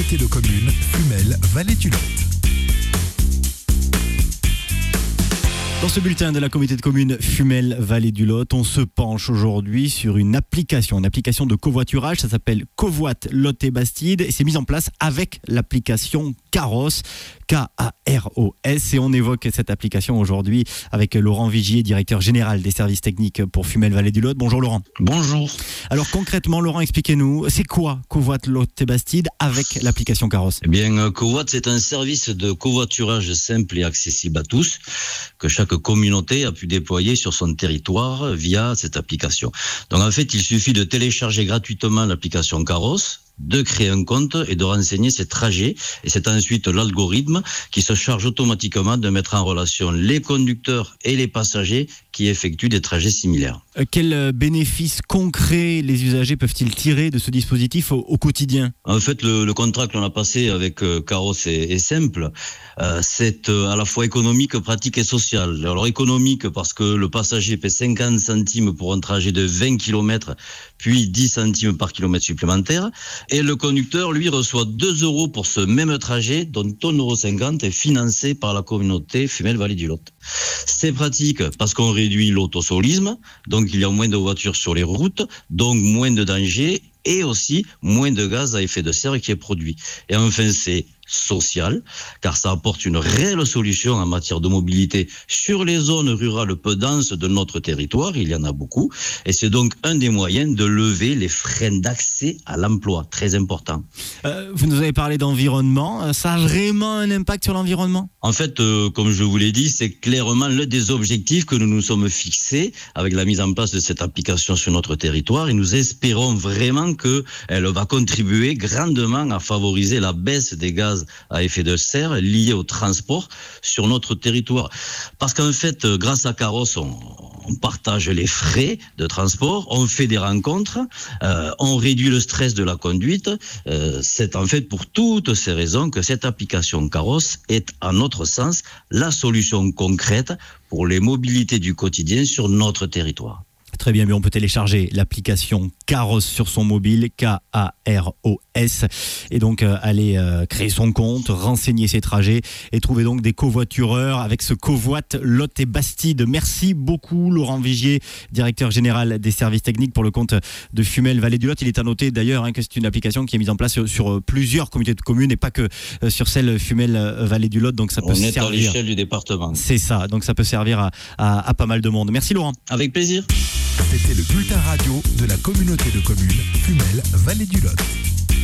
communauté de communes Fumel Vallée du Lot. Dans ce bulletin de la communauté de communes Fumel Vallée du Lot, on se penche aujourd'hui sur une application de covoiturage. Ça s'appelle Covoit Lot et Bastide et c'est mis en place avec l'application Caros, K-A-R-O-S. Et on évoque cette application aujourd'hui avec Laurent Vigier, directeur général des services techniques pour Fumel Vallée du Lot. Bonjour Laurent. Bonjour. Alors concrètement, Laurent, expliquez-nous, c'est quoi Covoit Lot et Bastide avec l'application Caros? Eh bien, Covoit, c'est un service de covoiturage simple et accessible à tous que chaque communauté a pu déployer sur son territoire via cette application. Donc en fait, il suffit de télécharger gratuitement l'application Caros, de créer un compte et de renseigner ses trajets. Et c'est ensuite l'algorithme qui se charge automatiquement de mettre en relation les conducteurs et les passagers qui effectuent des trajets similaires. Quels bénéfices concrets les usagers peuvent-ils tirer de ce dispositif au quotidien? En fait, le contrat que l'on a passé avec Caros est simple. C'est à la fois économique, pratique et social. Alors économique parce que le passager paie 50 centimes pour un trajet de 20 km, puis 10 centimes par kilomètre supplémentaire. Et le conducteur, lui, reçoit 2 € pour ce même trajet, dont 1,50 € est financé par la communauté Fumel Vallée du Lot. C'est pratique parce qu'on réduit l'autosolisme, donc il y a moins de voitures sur les routes, donc moins de dangers et aussi moins de gaz à effet de serre qui est produit. Et enfin, c'est social, car ça apporte une réelle solution en matière de mobilité sur les zones rurales peu denses de notre territoire, il y en a beaucoup, et c'est donc un des moyens de lever les freins d'accès à l'emploi, très important. Vous nous avez parlé d'environnement, ça a vraiment un impact sur l'environnement? En fait, comme je vous l'ai dit, c'est clairement l'un des objectifs que nous nous sommes fixés avec la mise en place de cette application sur notre territoire, et nous espérons vraiment qu'elle va contribuer grandement à favoriser la baisse des gaz à effet de serre liés au transport sur notre territoire. Parce qu'en fait, grâce à Caros, on partage les frais de transport, on fait des rencontres, on réduit le stress de la conduite. C'est en fait pour toutes ces raisons que cette application Caros est, à notre sens, la solution concrète pour les mobilités du quotidien sur notre territoire. Très bien, mais on peut télécharger l'application Caros sur son mobile, K-A-R-O-S, et donc aller créer son compte, renseigner ses trajets et trouver donc des covoitureurs avec ce Covoit Lot et Bastide. Merci beaucoup Laurent Vigier, directeur général des services techniques pour le compte de Fumel Vallée du Lot. Il est à noter d'ailleurs que c'est une application qui est mise en place sur plusieurs communautés de communes et pas que sur celle Fumel Vallée du Lot, donc ça peut servir. On est à l'échelle du département. C'est ça, donc ça peut servir à pas mal de monde. Merci Laurent. Avec plaisir. C'était le bulletin radio de la communauté de communes Fumel Vallée du Lot.